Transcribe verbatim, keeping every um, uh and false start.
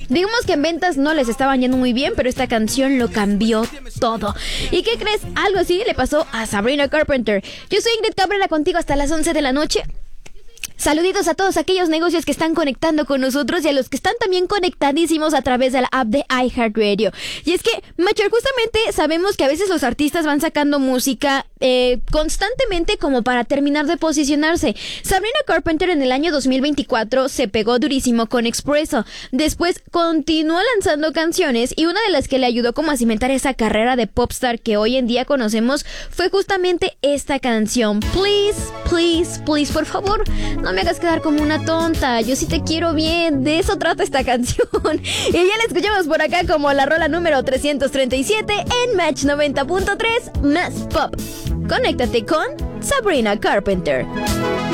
Digamos que en ventas no les estaban yendo muy bien, pero esta canción lo cambió todo. ¿Y qué crees? Algo así le pasó a Sabrina Carpenter. Yo soy Ingrid Cabrera, contigo hasta las once de la noche. Saluditos a todos aquellos negocios que están conectando con nosotros y a los que están también conectadísimos a través de la app de iHeartRadio. Y es que, Macher, justamente sabemos que a veces los artistas van sacando música eh, constantemente como para terminar de posicionarse. Sabrina Carpenter en el año dos mil veinticuatro se pegó durísimo con Expresso. Después continuó lanzando canciones y una de las que le ayudó como a cimentar esa carrera de popstar que hoy en día conocemos fue justamente esta canción. Please, please, please, por favor, no me hagas quedar como una tonta. Yo sí te quiero bien. De eso trata esta canción. Y ya la escuchamos por acá como la rola número trescientos treinta y siete en Match noventa punto tres Más Pop. Conéctate con Sabrina Carpenter.